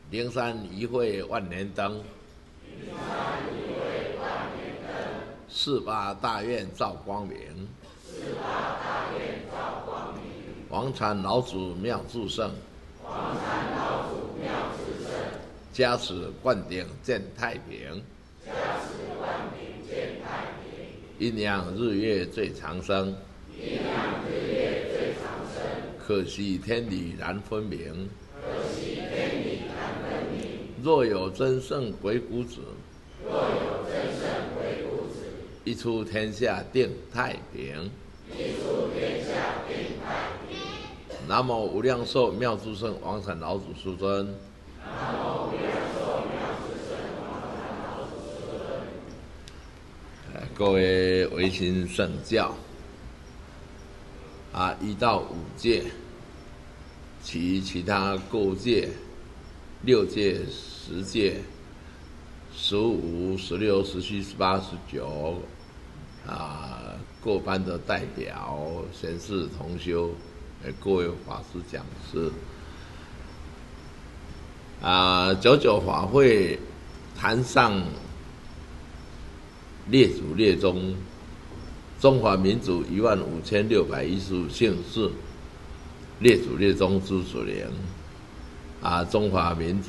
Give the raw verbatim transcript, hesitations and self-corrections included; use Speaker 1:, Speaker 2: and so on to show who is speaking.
Speaker 1: 灵山一会万年灯，四八大愿照光明，王禅老祖妙智胜，加持灌顶见太平，阴阳日月最长生，可惜天理难分明，若有真圣鬼谷子，一出天下定太平。南无无量寿妙智胜王禅老祖师尊。各位维新圣教啊，一到五戒，其其他各戒、六戒、十戒、十五、十六、十七、十八、十九啊，各班的代表、贤士同修，各位法师讲师啊，九九法会坛上列祖列宗，中华民族一万五千六百一十五姓氏，列祖列宗诸祖灵啊，中华民族。